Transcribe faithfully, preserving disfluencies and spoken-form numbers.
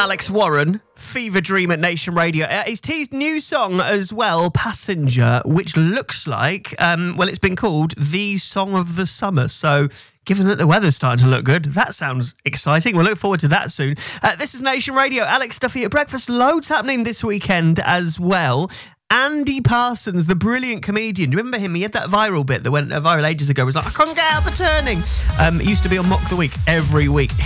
Alex Warren, Fever Dream at Nation Radio. Uh, he's teased new song as well, Passenger, which looks like, um, well, it's been called the Song of the Summer. So, given that the weather's starting to look good, that sounds exciting. We'll look forward to that soon. Uh, this is Nation Radio. Alex Duffy at breakfast. Loads happening this weekend as well. Andy Parsons, the brilliant comedian. Do you remember him? He had that viral bit that went viral ages ago. It was like, I couldn't get out the turning. Um, he used to be on Mock the Week every week.